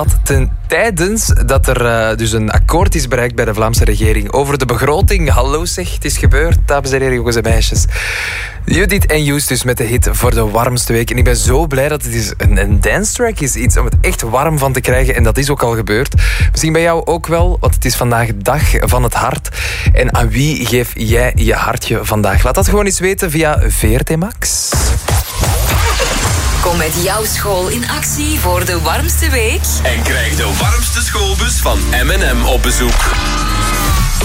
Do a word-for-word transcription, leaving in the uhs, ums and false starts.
Ten tijdens dat er uh, dus een akkoord is bereikt bij de Vlaamse regering over de begroting. Hallo zeg, het is gebeurd, dames en heren, jongens en meisjes. Judith en Justus met de hit voor de warmste week. En ik ben zo blij dat het is een, een dance track is. Iets om het echt warm van te krijgen. En dat is ook al gebeurd. Misschien bij jou ook wel, want het is vandaag dag van het hart. En aan wie geef jij je hartje vandaag? Laat dat gewoon eens weten via V R T Max. Kom met jouw school in actie voor de warmste week. En krijg de warmste schoolbus van M en M op bezoek.